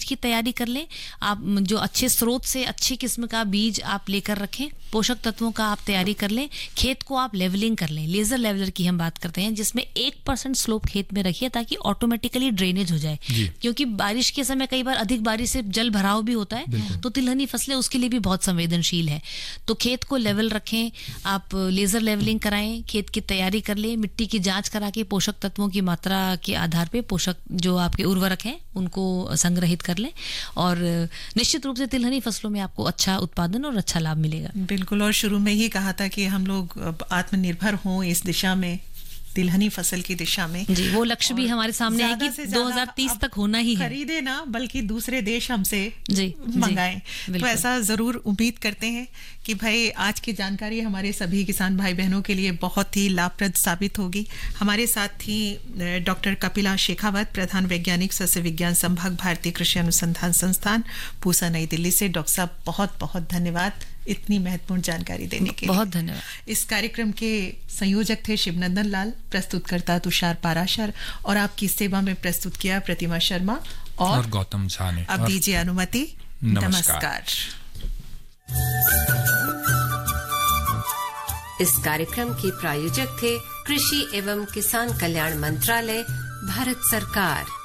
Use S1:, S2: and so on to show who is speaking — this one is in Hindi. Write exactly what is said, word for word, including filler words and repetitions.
S1: बीज की तैयारी कर लें। आप जो अच्छे स्रोत से अच्छी किस्म का बीज आप लेकर रखें, पोषक तत्वों का आप तैयारी कर लें। खेत को आप लेवलिंग कर लें, लेजर लेवलर की हम बात करते हैं, जिसमें एक परसेंट स्लोप खेत में रखिए ताकि ऑटोमेटिकली ड्रेनेज हो जाए, क्योंकि बारिश के समय कई बार अधिक बारिश से जल भराव भी होता है, तो तिलहनी फसलें उसके लिए भी बहुत संवेदनशील है। तो खेत को लेवल रखें, आप लेजर लेवलिंग कराएं, खेत की तैयारी कर लें, मिट्टी की जांच करा के पोषक तत्वों की मात्रा के आधार पे पोषक जो आपके उर्वरक हैं उनको संग्रहित कर लें, और निश्चित रूप से तिलहनी फसलों में आपको अच्छा उत्पादन और अच्छा लाभ मिलेगा।
S2: बिल्कुल, और शुरू में ही कहा था कि हम लोग आत्मनिर्भर हों इस दिशा में, तिलहनी फसल की दिशा में
S1: जी, वो लक्ष्य भी हमारे सामने है कि दो हज़ार तीस तक होना ही है।
S2: खरीदे ना, बल्कि दूसरे देश हमसे जी मंगाएं। तो ऐसा जरूर उम्मीद करते हैं कि भाई आज की जानकारी हमारे सभी किसान भाई बहनों के लिए बहुत ही लाभप्रद साबित होगी। हमारे साथ थी डॉक्टर कपिला शेखावत, प्रधान वैज्ञानिक सस्य विज्ञान संभाग, भारतीय कृषि अनुसंधान संस्थान, पूसा, नई दिल्ली से। डॉक्टर साहब बहुत बहुत धन्यवाद इतनी महत्वपूर्ण जानकारी देने के लिए।
S1: बहुत धन्यवाद।
S2: इस कार्यक्रम के संयोजक थे शिवनंदन लाल, प्रस्तुतकर्ता तुषार पाराशर, और आपकी सेवा में प्रस्तुत किया प्रतिमा शर्मा और,
S3: और गौतम झा ने।
S2: अब दीजिए अनुमति। नमस्कार।
S4: इस कार्यक्रम के प्रायोजक थे कृषि एवं किसान कल्याण मंत्रालय, भारत सरकार।